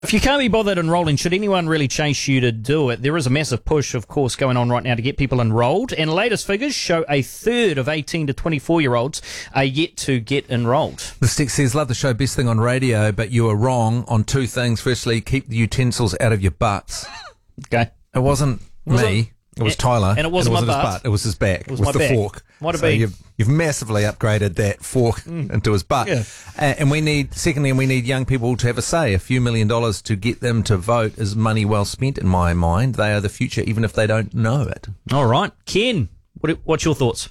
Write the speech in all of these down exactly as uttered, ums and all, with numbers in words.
If you can't be bothered enrolling, should anyone really chase you to do it? There is a massive push, of course, going on right now to get people enrolled, and latest figures show a third of eighteen to twenty-four-year-olds are yet to get enrolled. The stick says, love the show, best thing on radio, but you were wrong on two things. Firstly, keep the utensils out of your butts. Okay. It wasn't Was me. it? It was Tyler. And it wasn't and it my wasn't butt. his butt. It was his back. It was with my the back. fork. Might have so been. You've, you've massively upgraded that fork mm. into his butt. Yeah. Uh, and we need, secondly, we need young people to have a say. A few million dollars to get them to vote is money well spent in my mind. They are the future, even if they don't know it. All right. Ken, what, what's your thoughts?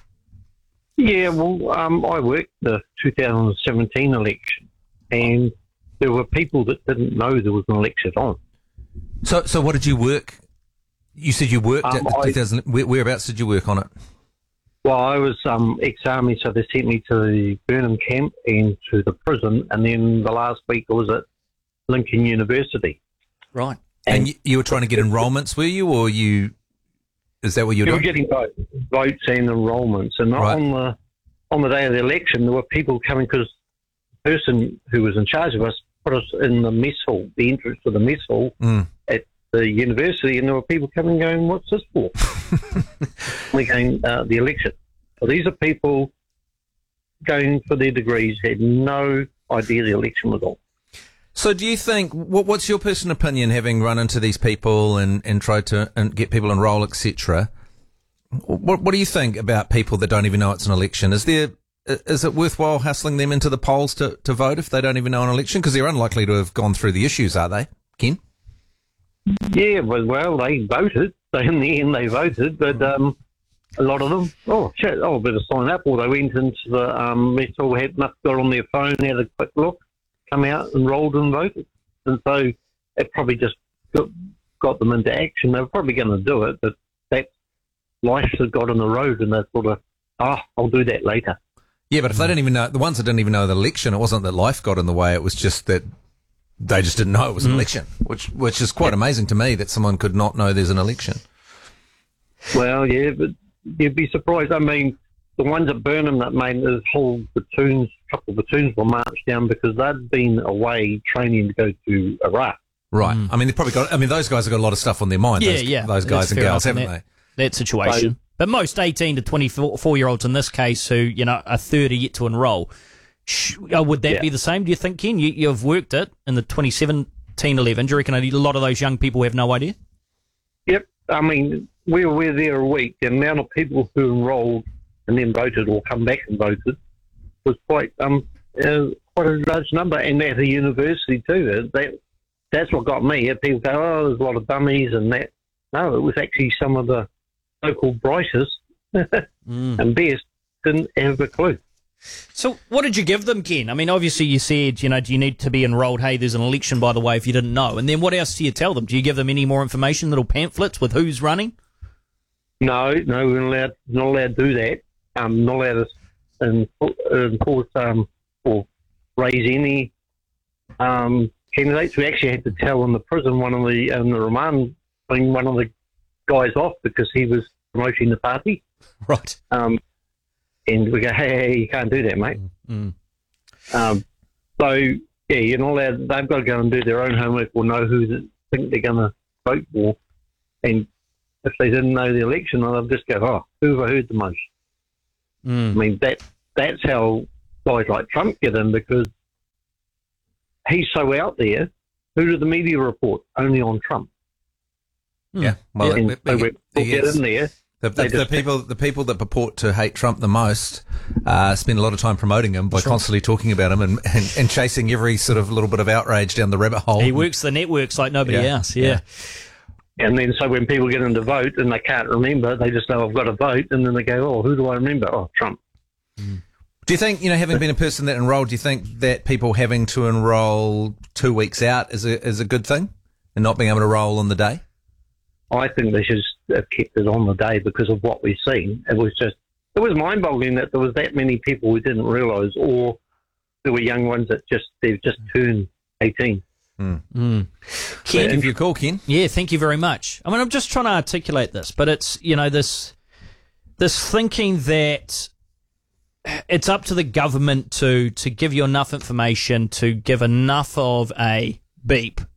Yeah, well, um, I worked the two thousand seventeen election, and there were people that didn't know there was an election on. So, so what did you work? You said you worked Um, at the I- two thousand. Where, whereabouts did you work on it? Well, I was um, ex-army, so they sent me to the Burnham camp and to the prison, and then the last week I was at Lincoln University. Right. And, And you, you were trying to get enrolments, were you, or you? Is that what you we were were doing? getting vote, votes and enrolments, and Right. on the on the day of the election, there were people coming because the person who was in charge of us put us in the mess hall, the entrance to the mess hall Mm. at the university, and there were people coming going, "What's this for?" We're going uh, the election. So these are people going for their degrees, had no idea the election was on. So, do you think? What, what's your personal opinion, having run into these people and, and tried to and get people enroll, et cetera? What What do you think about people that don't even know it's an election? Is there is it worthwhile hustling them into the polls to, to vote if they don't even know an election? Because they're unlikely to have gone through the issues, are they, Ken? Yeah, well, well, they voted. So in the end, they voted, but um, a lot of them, oh, shit, oh, better sign up. Or they went into the um, mess hall, had got on their phone, had a quick look, come out, enrolled and voted. And so it probably just got, got them into action. They were probably going to do it, but that life had got on the road, and they sort of, oh, I'll do that later. Yeah, but if they don't even know, the ones that didn't even know the election, it wasn't that life got in the way. It was just that they just didn't know it was an election, which which is quite amazing to me that someone could not know there's an election. Well, yeah, but you'd be surprised. I mean, the ones at Burnham that made this whole platoons, couple of platoons were marched down because they'd been away training to go to Iraq. Right. I mean, they've probably got, I mean, those guys have got a lot of stuff on their mind. Yeah, those, yeah. Those guys That's and fair girls, enough in haven't that, that situation. So- But most eighteen to twenty-four-year-olds in this case who, you know, a third are yet to enrol, sh- uh, would that Yeah. be the same, do you think, Ken? You, you've worked it in the twenty seventeen eleven. Do you reckon a lot of those young people have no idea? Yep. I mean, we were, we were there a week. The amount of people who enrolled and then voted or come back and voted was quite um uh, quite a large number, and at the university too. That that's what got me. People go, oh, there's a lot of dummies and that. No, it was actually some of the local brightest Mm. and best didn't have a clue. So what did you give them, Ken? I mean, obviously you said, you know, do you need to be enrolled? Hey, there's an election, by the way, if you didn't know. And then what else do you tell them? Do you give them any more information, little pamphlets with who's running? No, no, we're not allowed, not allowed to do that. Um, not allowed to enforce um, or raise any um, candidates. We actually had to tell in the prison one of the um, the remand thing, one of the guys off because he was promoting the party. Right. Um, and we go, hey, hey, you can't do that, mate. Mm. Um, so yeah, you're not allowed. They've got to go and do their own homework or know who they think they're going to vote for. And if they didn't know the election, they'll just go, oh, who have I heard the most? Mm. I mean, that that's how guys like Trump get in because he's so out there. Who do the media report? Only on Trump. Yeah. Well, And it- so it- when people it get is. in there, The, the, They the just- people, the people that purport to hate Trump the most, uh, spend a lot of time promoting him by constantly talking about him and, and, and chasing every sort of little bit of outrage down the rabbit hole. He works the networks like nobody Yeah. else, yeah. and then so when people get in to vote and they can't remember, they just know I've got to vote, and then they go, oh, who do I remember? Oh, Trump. Do you think, you know, having been a person that enrolled, do you think that people having to enroll two weeks out is a is a good thing, and not being able to roll on the day? I think they should have kept it on the day because of what we've seen. It was just, it was mind-boggling that there was that many people who didn't realise, or there were young ones that just, they've just turned eighteen. Mm. Thank Ken, you for your call, Ken. yeah, thank you very much. I mean, I'm just trying to articulate this, but it's, you know, this this thinking that it's up to the government to to give you enough information to give enough of a beep